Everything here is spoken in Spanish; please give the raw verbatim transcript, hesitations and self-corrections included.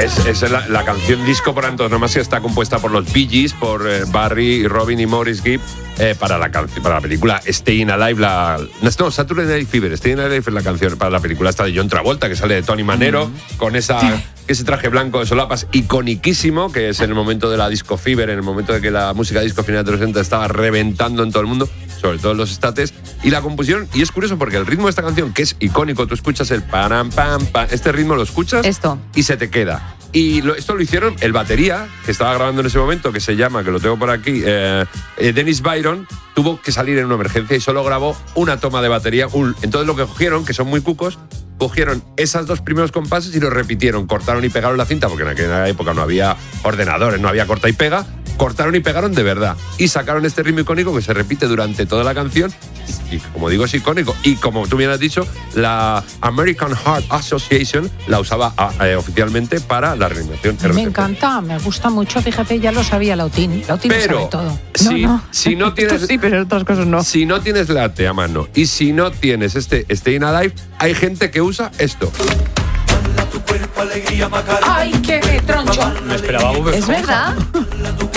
Es, es la, la canción disco por antonomasia, está compuesta por los Bee Gees, por eh, Barry, Robin y Maurice Gibb, eh, para, la para la película Staying Alive, la, no, Saturday Night Fever, Staying Alive es la canción para la película esta de John Travolta, que sale de Tony Manero, mm. con esa, ese traje blanco de solapas iconiquísimo, que es en el momento de la disco fever, en el momento de que la música disco final de los sesenta estaba reventando en todo el mundo, sobre todo en los estates, y la composición, y es curioso porque el ritmo de esta canción, que es icónico, tú escuchas el pam, pam, pam, este ritmo lo escuchas Esto. y se te queda. Y lo, esto lo hicieron el batería, que estaba grabando en ese momento, que se llama, que lo tengo por aquí, eh, eh, Dennis Byron, tuvo que salir en una emergencia y solo grabó una toma de batería. Un, entonces lo que cogieron, que son muy cucos, cogieron esos dos primeros compases y los repitieron, cortaron y pegaron la cinta, porque en aquella época no había ordenadores, no había corta y pega, cortaron y pegaron de verdad. Y sacaron este ritmo icónico que se repite durante toda la canción, y, y como digo, es icónico. Y como tú bien has dicho, la American Heart Association la usaba eh, oficialmente para la reanimación. Me encanta, me gusta mucho, fíjate, ya lo sabía Lautín. Lautín lo sabe todo. Si no, no. si no tienes, sí, pero otras cosas no. Si no tienes latte a mano y si no tienes este Staying Alive, hay gente que usa esto. ¡Ay, qué me troncho! Me esperaba Bob ¿Es verdad?